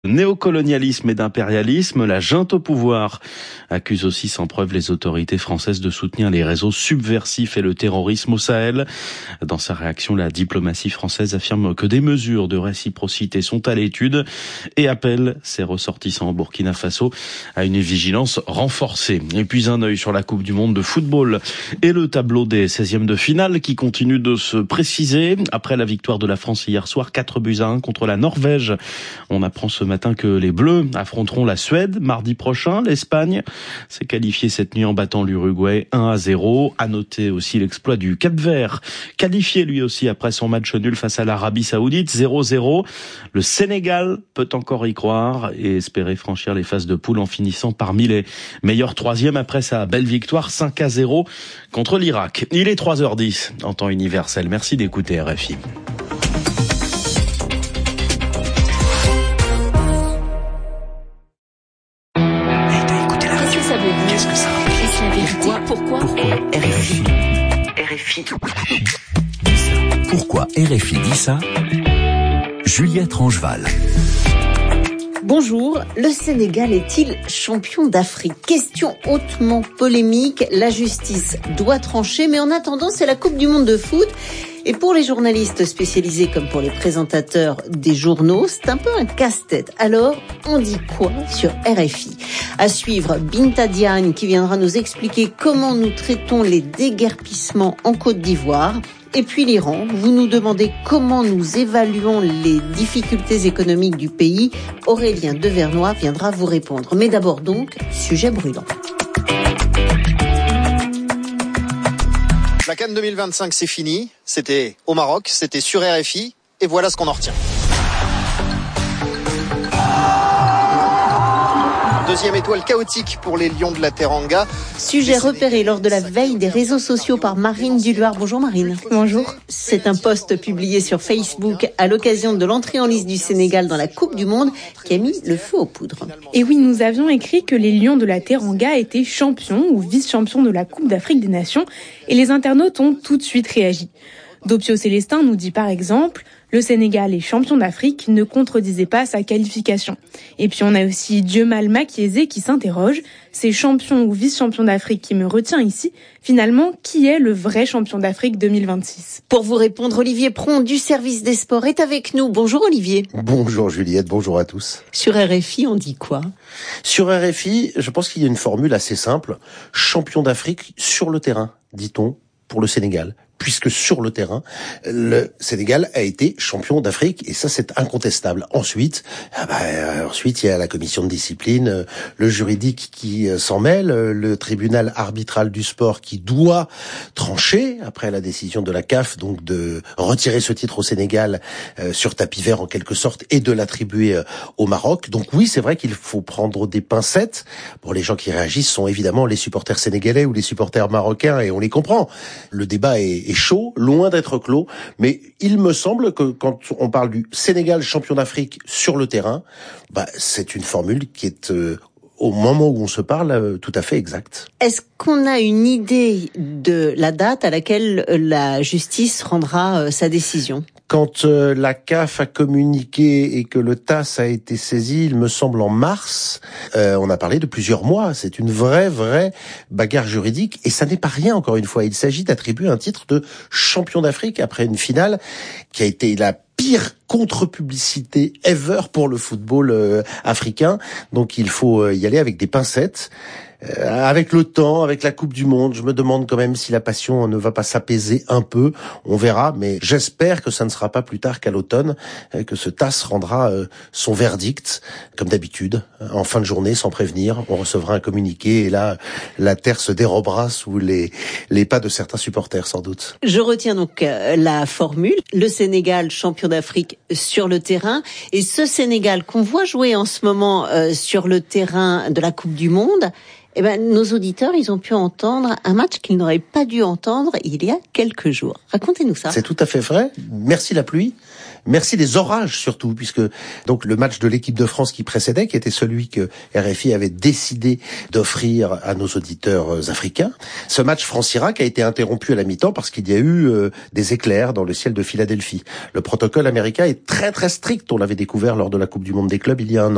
Néocolonialisme et d'impérialisme, la junte au pouvoir accuse aussi sans preuve les autorités françaises de soutenir les réseaux subversifs et le terrorisme au Sahel. Dans sa réaction, la diplomatie française affirme que des mesures de réciprocité sont à l'étude et appelle ses ressortissants au Burkina Faso à une vigilance renforcée. Et puis un œil sur la Coupe du Monde de football et le tableau des 16e de finale qui continue de se préciser. Après la victoire de la France hier soir, 4-1 contre la Norvège. On apprend ce matin que les Bleus affronteront la Suède mardi prochain. L'Espagne s'est qualifiée cette nuit en battant l'Uruguay 1-0. À noter aussi l'exploit du Cap-Vert, qualifié lui aussi après son match nul face à l'Arabie Saoudite 0-0. Le Sénégal peut encore y croire et espérer franchir les phases de poule en finissant parmi les meilleurs troisièmes après sa belle victoire 5-0 contre l'Irak. Il est 3h10 en temps universel. Merci d'écouter RFI. Qu'est-ce que ça veut dire? Pourquoi RFI Pourquoi RFI dit ça? Juliette Rangeval. Bonjour, le Sénégal est-il champion d'Afrique? Question hautement polémique, la justice doit trancher, mais en attendant, c'est la Coupe du Monde de foot. Et pour les journalistes spécialisés comme pour les présentateurs des journaux, c'est un peu un casse-tête. Alors, on dit quoi sur RFI? À suivre, Binta Diagne qui viendra nous expliquer comment nous traitons les déguerpissements en Côte d'Ivoire. Et puis l'Iran, vous nous demandez comment nous évaluons les difficultés économiques du pays. Aurélien Devernois viendra vous répondre. Mais d'abord donc, sujet brûlant. La CAN 2025, c'est fini. C'était au Maroc, c'était sur RFI. Et voilà ce qu'on en retient. Deuxième étoile chaotique pour les Lions de la Teranga. Sujet repéré lors de la veille des réseaux sociaux par Marine Duluard. Bonjour Marine. Bonjour. C'est un post publié sur Facebook à l'occasion de l'entrée en lice du Sénégal dans la Coupe du Monde qui a mis le feu aux poudres. Et oui, nous avions écrit que les Lions de la Teranga étaient champions ou vice-champions de la Coupe d'Afrique des Nations et les internautes ont tout de suite réagi. Dopio Célestin nous dit par exemple « Le Sénégal est champion d'Afrique » ne contredisait pas sa qualification. Et puis on a aussi Diemal Makiézé qui s'interroge « C'est champion ou vice-champion d'Afrique qui me retient ici. Finalement, qui est le vrai champion d'Afrique 2026 ?» Pour vous répondre, Olivier Pron du service des sports est avec nous. Bonjour Olivier. Bonjour Juliette, bonjour à tous. Sur RFI, on dit quoi? Sur RFI, je pense qu'il y a une formule assez simple. Champion d'Afrique sur le terrain, dit-on, pour le Sénégal. Puisque sur le terrain, le Sénégal a été champion d'Afrique et ça c'est incontestable. Ensuite, il y a la commission de discipline, le juridique qui s'en mêle, le tribunal arbitral du sport qui doit trancher après la décision de la CAF donc de retirer ce titre au Sénégal sur tapis vert en quelque sorte et de l'attribuer au Maroc. Donc oui, c'est vrai qu'il faut prendre des pincettes. Bon, les gens qui réagissent sont évidemment les supporters sénégalais ou les supporters marocains et on les comprend. Le débat est chaud, loin d'être clos, mais il me semble que quand on parle du Sénégal champion d'Afrique sur le terrain, c'est une formule qui est au moment où on se parle tout à fait exacte. Est-ce qu'on a une idée de la date à laquelle la justice rendra sa décision ? Quand la CAF a communiqué et que le TAS a été saisi, il me semble en mars, on a parlé de plusieurs mois. C'est une vraie bagarre juridique et ça n'est pas rien encore une fois. Il s'agit d'attribuer un titre de champion d'Afrique après une finale qui a été la pire contre-publicité ever pour le football africain. Donc il faut y aller avec des pincettes. Avec le temps, avec la Coupe du Monde, je me demande quand même si la passion ne va pas s'apaiser un peu. On verra, mais j'espère que ça ne sera pas plus tard qu'à l'automne, que ce TAS rendra son verdict. Comme d'habitude, en fin de journée, sans prévenir, on recevra un communiqué et là, la terre se dérobera sous les pas de certains supporters, sans doute. Je retiens donc la formule. Le Sénégal, champion d'Afrique sur le terrain. Et ce Sénégal qu'on voit jouer en ce moment sur le terrain de la Coupe du Monde, nos auditeurs, ils ont pu entendre un match qu'ils n'auraient pas dû entendre il y a quelques jours. Racontez-nous ça. C'est tout à fait vrai. Merci la pluie. Merci les orages surtout, puisque donc le match de l'équipe de France qui précédait, qui était celui que RFI avait décidé d'offrir à nos auditeurs africains. Ce match France-Irak a été interrompu à la mi-temps parce qu'il y a eu des éclairs dans le ciel de Philadelphie. Le protocole américain est très strict. On l'avait découvert lors de la Coupe du Monde des clubs il y a un an.